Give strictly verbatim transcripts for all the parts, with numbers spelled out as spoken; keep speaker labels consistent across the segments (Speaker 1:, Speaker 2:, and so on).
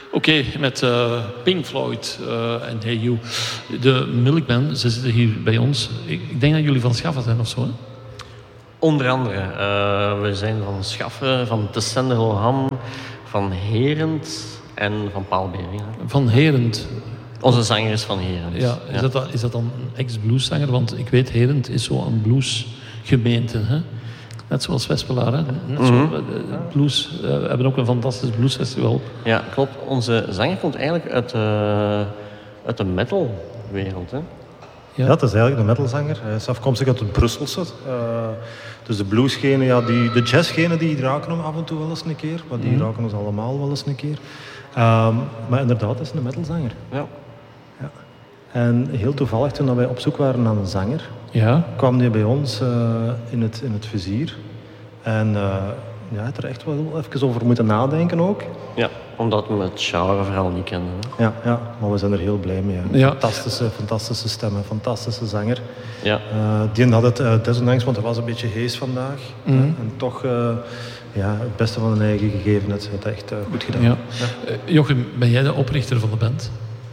Speaker 1: Oké, okay, met uh, Pink Floyd uh, en Hey You. De Milkmen, ze zitten hier bij ons. Ik, ik denk dat jullie van Schaffen zijn of zo, hè?
Speaker 2: Onder andere. Uh, we zijn van Schaffen, van De Senderloham, van Herent en van Paalbeer. Ja.
Speaker 1: Van Herent.
Speaker 2: Onze zanger is van Herent.
Speaker 1: Ja, is, ja. Dat, is dat dan een ex-blueszanger? Want ik weet, Herent is zo een bluesgemeente, hè? Net zoals Wespelaar, hè? Net zo, mm-hmm. Blues, uh, we hebben ook een fantastisch bluesfestival.
Speaker 2: Ja, klopt. Onze zanger komt eigenlijk uit, uh, uit de metalwereld, hè?
Speaker 3: Ja, dat is eigenlijk de metalzanger. Hij is afkomstig uit het Brusselse. Uh, dus de bluesgenen, ja, die, de jazzgenen die raken hem af en toe wel eens een keer. Maar die mm-hmm. raken ons allemaal wel eens een keer. Um, maar inderdaad, hij is een metalzanger.
Speaker 2: Ja.
Speaker 3: Ja. En heel toevallig, toen wij op zoek waren naar een zanger,
Speaker 1: ja.
Speaker 3: kwam hij bij ons uh, in, het, in het vizier. En uh, ja, hij had er echt wel even over moeten nadenken ook.
Speaker 2: Ja, omdat we het genre vooral niet kennen. Hè?
Speaker 3: Ja, ja, maar we zijn er heel blij mee. Hè.
Speaker 1: Ja.
Speaker 3: Fantastische, fantastische stem, een fantastische zanger.
Speaker 2: Ja.
Speaker 3: Uh, die had het uh, desondanks, want hij was een beetje hees vandaag.
Speaker 1: Mm-hmm.
Speaker 3: Uh, en toch uh, ja, het beste van zijn eigen gegeven. Het heeft echt uh, goed gedaan.
Speaker 1: Ja. Ja. Uh, Jochem, ben jij de oprichter van de band?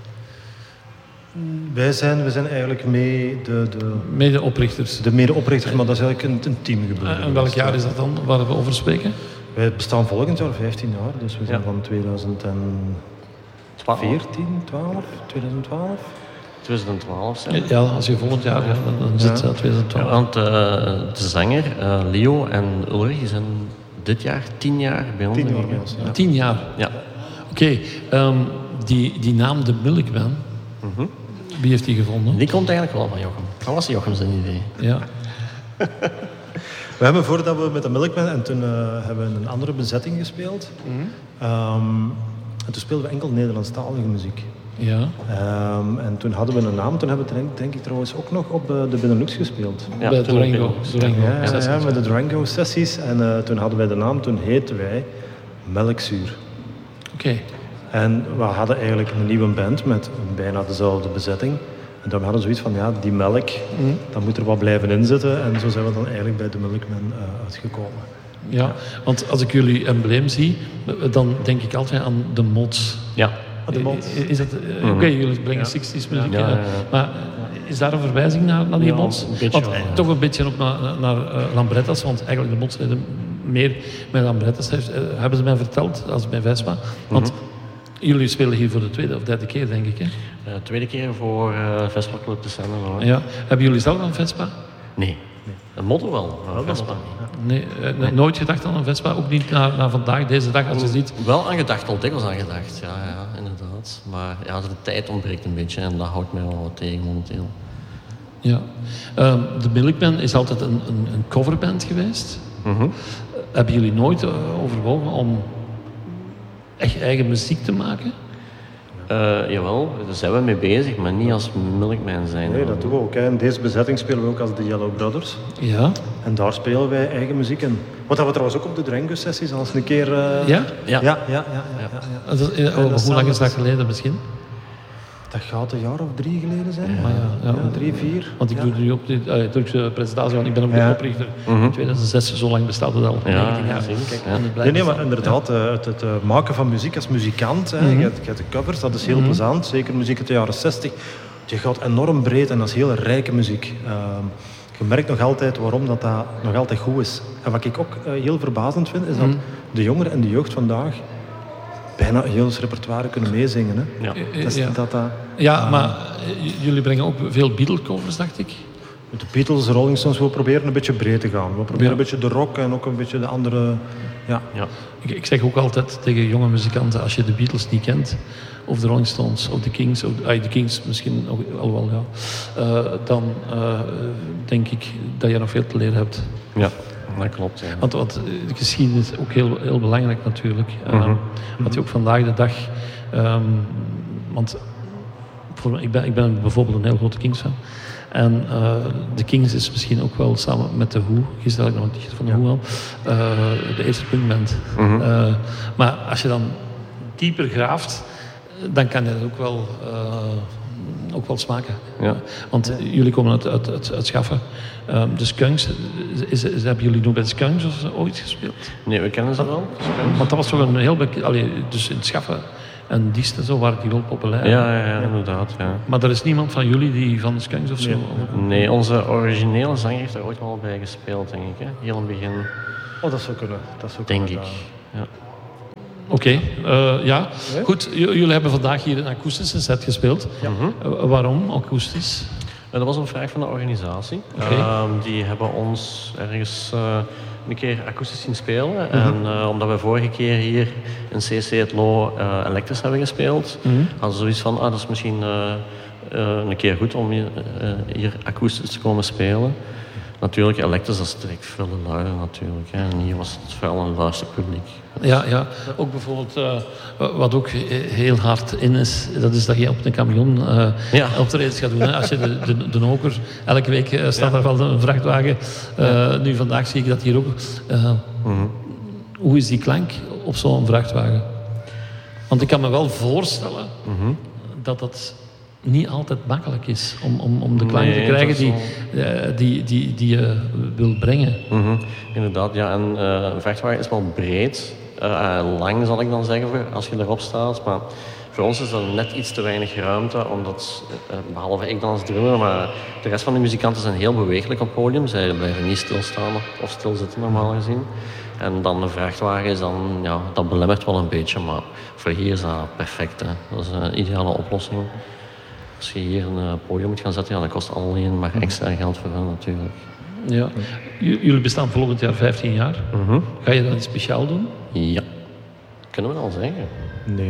Speaker 3: Wij zijn, we zijn eigenlijk mee de... de
Speaker 1: mede-oprichters.
Speaker 3: De mede-oprichters, maar dat is eigenlijk een, een teamgebeuren.
Speaker 1: En welk jaar is dat dan, waar we over spreken?
Speaker 3: Wij bestaan volgend jaar vijftien jaar, dus we zijn ja. van tweeduizend veertien, twaalf, tweeduizend twaalf.
Speaker 2: tweeduizend twaalf zijn.
Speaker 1: Ja, als je volgend jaar, ja, dan, dan ja. zit het tweeduizend twaalf.
Speaker 2: Ja, want uh, de zanger, uh, Leo en Ulrich, zijn dit jaar tien jaar bij ons.
Speaker 3: Tien jaar bij ons,
Speaker 1: ja. Tien jaar?
Speaker 2: Ja.
Speaker 1: Oké, okay, um, die, die naam de Milkman,
Speaker 2: mm-hmm.
Speaker 1: wie heeft die gevonden?
Speaker 2: Die komt eigenlijk wel van Jochem. Dat was Jochem zijn idee.
Speaker 1: Ja.
Speaker 3: We hebben voordat we met de Milkman, en toen uh, hebben we een andere bezetting gespeeld.
Speaker 1: Mm-hmm.
Speaker 3: Um, en toen speelden we enkel Nederlandstalige muziek.
Speaker 1: Ja.
Speaker 3: Um, en toen hadden we een naam. Toen hebben we denk, denk ik trouwens ook nog op uh, de Benelux gespeeld.
Speaker 1: Ja, bij Durango. Durango.
Speaker 3: Ja, ja, ja, met de Durango sessies. En uh, toen hadden wij de naam, toen heetten wij Melkzuur.
Speaker 1: Oké. Okay.
Speaker 3: En we hadden eigenlijk een nieuwe band met bijna dezelfde bezetting. En dan hadden we zoiets van, ja, die melk, mm. dat moet er wat blijven inzitten. En zo zijn we dan eigenlijk bij de Milkman uh, uitgekomen.
Speaker 1: Ja, want als ik jullie embleem zie, dan denk ik altijd aan de mods.
Speaker 2: Ja.
Speaker 3: De mods.
Speaker 1: Is dat, uh, mm-hmm. Oké, okay, jullie brengen ja. zestig's muziek, ja, ja, ja. maar is daar een verwijzing naar, naar die
Speaker 2: ja,
Speaker 1: mods?
Speaker 2: Een beetje
Speaker 1: want
Speaker 2: wel, ja.
Speaker 1: toch een beetje ook naar, naar uh, Lambrettas, want eigenlijk de mods hebben meer met Lambrettas, heeft, uh, hebben ze mij verteld, als bij Vespa. Want mm-hmm. jullie spelen hier voor de tweede of derde keer, denk ik, hè?
Speaker 2: Uh, tweede keer voor uh, Vespa Club de Senderloham.
Speaker 1: Ja. Hebben jullie zelf een Vespa?
Speaker 2: Nee. nee. Een motto wel, maar Vespa
Speaker 1: niet. Nee, uh, nooit gedacht aan een Vespa? Ook niet naar, naar vandaag, deze dag, als je ziet?
Speaker 2: Wel aan gedacht, al dikwijls aan gedacht, ja, ja, inderdaad. Maar ja, de tijd ontbreekt een beetje en dat houdt mij wel wat tegen momenteel.
Speaker 1: Ja. Uh, de Milkman is altijd een, een, een coverband geweest.
Speaker 2: Mm-hmm.
Speaker 1: Uh, hebben jullie nooit uh, overwogen om echt eigen muziek te maken?
Speaker 2: Uh, jawel, daar zijn we mee bezig, maar niet als Milkman zijn.
Speaker 3: Nee, dat doen we ook. Hè. In deze bezetting spelen we ook als de Yellow Brothers.
Speaker 1: Ja.
Speaker 3: En daar spelen wij eigen muziek in. Wat we trouwens ook op de Durango-sessies al eens een keer... Uh...
Speaker 1: Ja?
Speaker 2: Ja.
Speaker 3: Ja, ja, ja. ja, ja, ja.
Speaker 1: Dat, uh, hoe hoe lang is dat geleden misschien?
Speaker 3: Dat gaat een jaar of drie geleden zijn.
Speaker 1: Ja, ja, ja.
Speaker 3: ja drie, vier.
Speaker 1: Want ik
Speaker 3: ja.
Speaker 1: doe nu ook de uh, Turkse presentatie, want ik ben ook de
Speaker 3: ja.
Speaker 1: oprichter.
Speaker 2: Mm-hmm.
Speaker 1: In tweeduizend zes, zo lang bestaat het al.
Speaker 2: Ja,
Speaker 1: negentien jaar.
Speaker 2: Kijk,
Speaker 1: ja.
Speaker 3: Nee, nee, maar inderdaad, ja. het, het uh, maken van muziek als muzikant, hè, mm-hmm. je, hebt, je hebt de covers, dat is heel mm-hmm. plezant. Zeker muziek uit de jaren zestig. Je gaat enorm breed en dat is heel rijke muziek. Uh, je merkt nog altijd waarom dat, dat nog altijd goed is. En wat ik ook uh, heel verbazend vind, is dat mm-hmm. de jongeren en de jeugd vandaag bijna heel ons repertoire kunnen meezingen. Hè.
Speaker 2: Ja.
Speaker 3: Dat is,
Speaker 1: ja.
Speaker 3: Dat, dat,
Speaker 1: ja, uh, maar jullie brengen ook veel Beatle-covers, dacht ik?
Speaker 3: Met de Beatles, de Rolling Stones, we proberen een beetje breed te gaan. We proberen
Speaker 1: ja.
Speaker 3: een beetje de rock en ook een beetje de andere... Ja.
Speaker 2: Ja.
Speaker 1: Ik, ik zeg ook altijd tegen jonge muzikanten, als je de Beatles niet kent, of de Rolling Stones, of de Kings, of ah, de Kings misschien ook al wel, ja, uh, dan uh, denk ik dat je nog veel te leren hebt.
Speaker 2: Ja. Dat klopt, ja.
Speaker 1: Want, want de geschiedenis is ook heel, heel belangrijk natuurlijk.
Speaker 2: Mm-hmm.
Speaker 1: Um, wat je ook vandaag de dag... Um, want voor, ik, ben, ik ben bijvoorbeeld een heel grote Kings-fan. En uh, de Kings is misschien ook wel samen met de Who, gisteren had ik nog een t-shirt van de ja. Who al, uh, de eerste punkband. Mm-hmm. Uh, maar als je dan dieper graaft, dan kan je dat ook wel uh, ook wel smaken.
Speaker 2: Ja.
Speaker 1: Want ja. jullie komen uit, uit, uit, uit Schaffen. Um, de Skunks, is, is, hebben jullie nog bij de Skunks of zo ooit gespeeld?
Speaker 2: Nee, we kennen ze wel.
Speaker 1: Want dat was toch een heel bekend... Allee, dus in Schaffen en Diest en zo waren die wel populair.
Speaker 2: Ja, ja, ja, inderdaad. Ja.
Speaker 1: Maar er is niemand van jullie die van de Skunks of zo?
Speaker 2: Nee, nee, onze originele zanger heeft er ooit wel bij gespeeld, denk ik. Hè? Heel in het begin.
Speaker 3: Oh, dat zou kunnen. Dat zou
Speaker 2: denk
Speaker 3: kunnen,
Speaker 2: ik. Ja.
Speaker 1: Oké, okay. uh, ja. Nee? Goed. J- jullie hebben vandaag hier een akoestische set gespeeld. Ja. Uh, waarom akoestisch?
Speaker 2: Uh, dat was een vraag van de organisatie.
Speaker 1: Okay.
Speaker 2: Uh, die hebben ons ergens uh, een keer akoestisch zien spelen. Mm-hmm. En uh, omdat we vorige keer hier in C C het Lo uh, elektrisch hebben gespeeld, mm-hmm. hadden ze zoiets van, ah, dat is misschien uh, uh, een keer goed om hier, uh, hier akoestisch te komen spelen. Natuurlijk, elektrisch, dat is direct veel luider natuurlijk. Hè. En hier was het vooral een luisterpubliek.
Speaker 1: Ja, ja, ook bijvoorbeeld uh, wat ook heel hard in is, dat is dat je op een camion uh, ja. optredens gaat doen. Hè. Als je de, de, de Oker, elke week uh, staat ja. er wel een vrachtwagen. Uh, ja. Nu vandaag zie ik dat hier ook. Uh, mm-hmm. Hoe is die klank op zo'n vrachtwagen? Want ik kan me wel voorstellen mm-hmm. dat dat niet altijd makkelijk is om, om, om de klank nee, te krijgen die, uh, die, die, die je wil brengen.
Speaker 2: Mm-hmm. Inderdaad, ja. En uh, een vrachtwagen is wel breed. Uh, lang zal ik dan zeggen, voor, als je erop staat. Maar voor ons is dat net iets te weinig ruimte, omdat, uh, behalve ik dan als drummer, maar de rest van de muzikanten zijn heel bewegelijk op het podium. Zij blijven niet stilstaan of stilzitten normaal gezien. En dan de vrachtwagen is dan, ja, dat belemmert wel een beetje, maar voor hier is dat perfect. Hè. Dat is een ideale oplossing. Als je hier een podium moet gaan zetten, ja, dat kost alleen maar extra geld voor hen natuurlijk.
Speaker 1: Ja. J- jullie bestaan volgend jaar vijftien jaar.
Speaker 2: Mm-hmm.
Speaker 1: Ga je dat iets speciaal doen?
Speaker 2: Ja. Kunnen we dat al zeggen?
Speaker 3: Nee.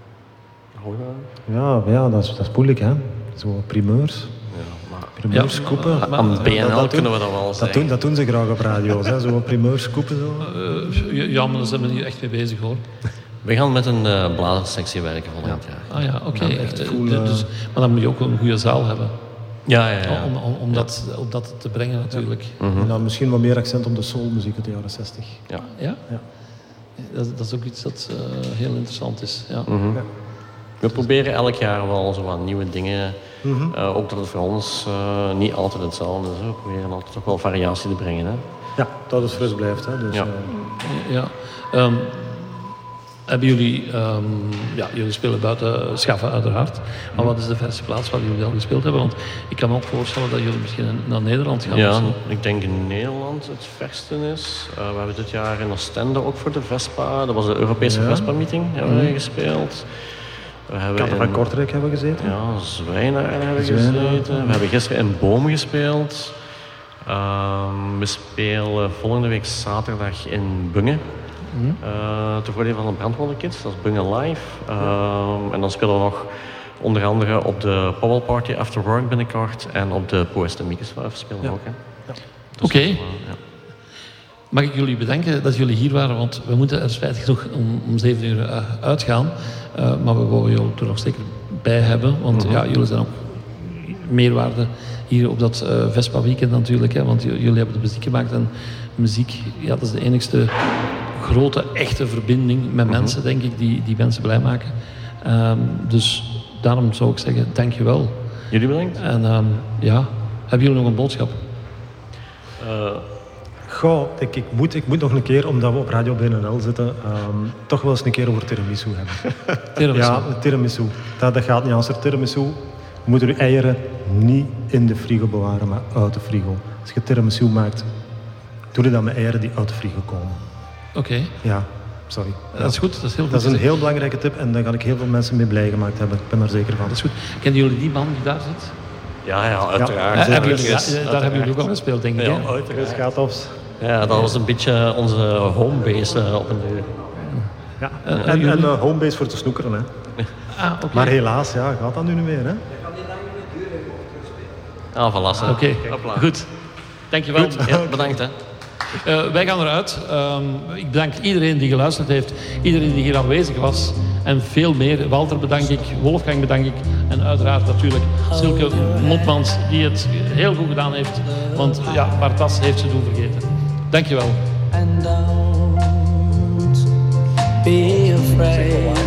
Speaker 2: Hoor
Speaker 3: ja, ja dat, is, dat is moeilijk, hè. Zo primeurs.
Speaker 2: Ja, maar...
Speaker 3: Primeurskoepen.
Speaker 2: Ja, aan B N L ja, dat, dat kunnen we dat wel
Speaker 3: dat
Speaker 2: zeggen.
Speaker 3: Doen, dat doen ze graag op radio's, hè. Zo primeurskoepen. Zo.
Speaker 1: Uh, ja, maar daar zijn we niet echt mee bezig, hoor.
Speaker 2: We gaan met een uh, blazerssectie werken volgend
Speaker 1: ja.
Speaker 2: jaar.
Speaker 1: Ah ja, oké. Okay.
Speaker 3: Ja,
Speaker 1: uh, dus, maar dan moet je ook een goede zaal hebben.
Speaker 2: Ja, ja, ja.
Speaker 1: Om, om, om, dat, om dat te brengen natuurlijk.
Speaker 3: Ja. Mm-hmm. Nou, misschien wat meer accent op de soulmuziek uit de jaren zestig.
Speaker 2: Ja.
Speaker 1: Ja?
Speaker 3: Ja.
Speaker 1: Dat, dat is ook iets dat uh, heel interessant is. Ja.
Speaker 2: Mm-hmm. Ja. We proberen elk jaar wel zo wat nieuwe dingen. Mm-hmm. Uh, ook dat het voor ons uh, niet altijd hetzelfde is. We proberen altijd toch wel variatie te brengen. Hè?
Speaker 3: Ja, dat het fris blijft. Hè. Dus,
Speaker 2: ja.
Speaker 3: Uh...
Speaker 1: ja. Um, Hebben jullie, um, ja, jullie spelen buiten Schaffen uiteraard, maar wat is de verste plaats waar jullie al gespeeld hebben? Want ik kan me ook voorstellen dat jullie misschien naar Nederland gaan.
Speaker 2: Ja, ik denk in Nederland het verste is. Uh, we hebben dit jaar in Oostende ook voor de Vespa, dat was de Europese ja. Vespa-meeting, hebben we mm. gespeeld.
Speaker 3: We hebben in, van Kortrijk hebben we gezeten.
Speaker 2: Ja, Zwijnaarden hebben we gezeten. We hebben gisteren in Boom gespeeld. Um, we spelen volgende week zaterdag in Bungen. Mm-hmm. Uh, ten voordele van de Brandwoldenkids, dat is Bungen Live. Um, en dan spelen we nog onder andere op de Powell Party After Work binnenkort en op de Poes de Miekeswaaf spelen we ja. ook. Ja.
Speaker 1: Dus Oké. Okay. Uh, ja. Mag ik jullie bedanken dat jullie hier waren, want we moeten er spijtig genoeg om, om zeven uur uh, uitgaan. Uh, maar we willen jullie er nog zeker bij hebben, want mm-hmm. ja, jullie zijn ook meerwaarde hier op dat uh, Vespa weekend natuurlijk. Hè, want j- jullie hebben de muziek gemaakt en muziek, ja, dat is de enigste grote, echte verbinding met mm-hmm. mensen, denk ik, die, die mensen blij maken. Um, dus daarom zou ik zeggen, dank je wel.
Speaker 2: Jullie bedankt.
Speaker 1: En um, ja, hebben jullie nog een boodschap?
Speaker 3: Uh, Goh, ik, ik, moet, ik moet nog een keer, omdat we op Radio B N L zitten, um, toch wel eens een keer over tiramisu hebben.
Speaker 1: Tiramisu?
Speaker 3: Ja, tiramisu. Dat, dat gaat niet als er tiramisu. Je moet je eieren niet in de frigo bewaren, maar uit de frigo. Als je tiramisu maakt, doe je dan met eieren die uit de frigo komen.
Speaker 1: Oké. Okay.
Speaker 3: Ja, sorry.
Speaker 1: Dat is goed, dat is heel goed.
Speaker 3: Dat is een heel belangrijke tip en daar ga ik heel veel mensen mee blij gemaakt hebben. Ik ben er zeker van.
Speaker 1: Dat is goed. Kennen jullie die man die daar zit?
Speaker 2: Ja, ja, uiteraard.
Speaker 1: Ja, hebben jullie, ja, daar hebben jullie ook al gespeeld, denk ik.
Speaker 2: Ja,
Speaker 1: hè?
Speaker 2: uiteraard.
Speaker 3: Gaatofs.
Speaker 2: Ja, dat was een beetje onze homebase uh, op een duur.
Speaker 3: Ja, en, en, en uh, homebase voor te snoekeren, hè.
Speaker 1: Ah, okay.
Speaker 3: Maar helaas, ja, gaat dat nu niet meer, hè.
Speaker 2: Ah, voilà.
Speaker 1: Oké, okay. Goed. Dankjewel.
Speaker 2: Goed. Ja, bedankt, hè.
Speaker 1: Uh, wij gaan eruit. Um, ik bedank iedereen die geluisterd heeft, iedereen die hier aanwezig was en veel meer. Walter bedank ik, Wolfgang bedank ik en uiteraard natuurlijk Silke Motmans die het heel goed gedaan heeft, want ja, Bartas heeft ze doen vergeten. Dankjewel. And don't be afraid.